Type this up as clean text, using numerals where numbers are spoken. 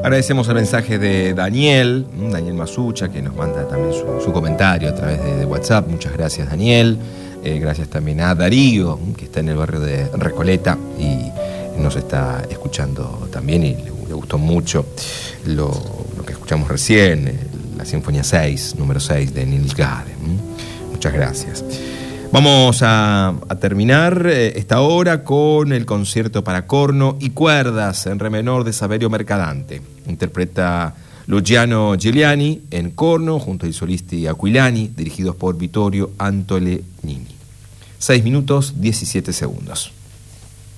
Agradecemos el mensaje de Daniel Masucha, que nos manda también su comentario a través de WhatsApp. Muchas gracias, Daniel. Gracias también a Darío, que está en el barrio de Recoleta y nos está escuchando también, y le gustó mucho lo que escuchamos recién, la Sinfonía 6, número 6 de Niels Gade. Muchas gracias. Vamos a terminar esta hora con el concierto para corno y cuerdas en re menor de Saverio Mercadante. Interpreta Luciano Giuliani en corno junto al solista Aquilani, dirigidos por Vittorio Antolenini. 6 minutos 17 segundos.